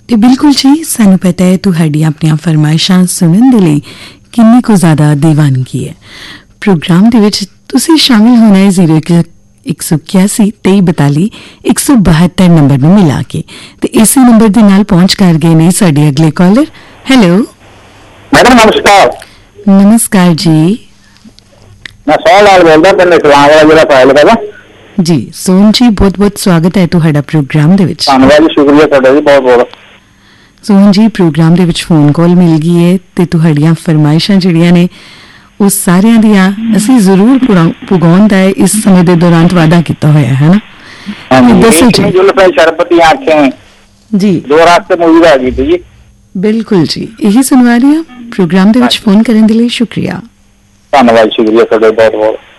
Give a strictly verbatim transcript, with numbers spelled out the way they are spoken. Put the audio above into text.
ਤੇ ਬਿਲਕੁਲ ਜੀ, ਸਾਨੂੰ ਪਤਾ ਹੈ ਤੁਹਾਡੀਆਂ ਆਪਣੀਆਂ ਫਰਮਾਇਸ਼ਾਂ ਸੁਣਨ ਦੇ ਲਈ ਕਿੰਨੀ ਕੁ ਜ਼ਿਆਦਾ ਦੀਵਾਨਗੀ ਹੈ। ਪ੍ਰੋਗਰਾਮ ਦੇ ਵਿੱਚ ਤੁਸੀਂ ਸ਼ਾਮਿਲ ਹੋਣਾ ਹੈ ਜ਼ੀਰੋ ਇੱਕ ਸੌ ਇਕਿਆਸੀ ਤੇਈ ਬਤਾਲੀ ਇੱਕ ਸੌ ਬਹੱਤਰ ਨੰਬਰ ਨੂੰ ਮਿਲਾ ਕੇ, ਤੇ ਇਸੇ ਨੰਬਰ ਦੇ ਨਾਲ ਪਹੁੰਚ ਕਰ ਗਏ ਨੇ ਸਾਡੇ ਅਗਲੇ ਕਾਲਰ। ਹੈਲੋ मैडम नमस्कार। नमस्कार जी, मैं सोहन लाल बोलदा पिंड इस्लाम वाला जिला फाजिलका दा जी। सोहन जी, बहुत बहुत स्वागत है ਤੁਹਾਡਾ ਪ੍ਰੋਗਰਾਮ ਦੇ ਵਿੱਚ। धन्यवाद जी, शुक्रिया ਤੁਹਾਡਾ ਜੀ ਬਹੁਤ ਬਹੁਤ। ਸੋਹਨ ਜੀ, ਪ੍ਰੋਗਰਾਮ ਦੇ ਵਿੱਚ ਫੋਨ ਕਾਲ ਮਿਲ ਗਈ ਹੈ ਤੇ ਤੁਹਾਡੀਆਂ ਫਰਮਾਇਸ਼ਾਂ ਜਿਹੜੀਆਂ ਨੇ ਉਹ ਸਾਰਿਆਂ ਦੀਆਂ ਅਸੀਂ ਜ਼ਰੂਰ ਪੁਗਾਉਣ ਦਾ ਇਸ ਸਮੇਂ ਦੇ ਦੌਰਾਨ ਵਾਅਦਾ ਕੀਤਾ ਹੋਇਆ ਹੈ ਨਾ। ਹਾਂਜੀ, ਦੱਸੋ ਜੀ। जुल्फ़े शरबती आंखें जी, दो रास्ते मूवी ਦਾ ਗੀਤ ਜੀ। ਬਿਲਕੁਲ ਜੀ, ਇਹੀ ਸੁਣਵਾ ਰਹੀ ਹਾਂ। ਪ੍ਰੋਗਰਾਮ ਦੇ ਵਿੱਚ ਫੋਨ ਕਰਨ ਦੇ ਲਈ ਸ਼ੁਕਰੀਆ। ਧੰਨਵਾਦ, ਸ਼ੁਕਰੀਆ ਤੁਹਾਡਾ ਬਹੁਤ ਬਹੁਤ।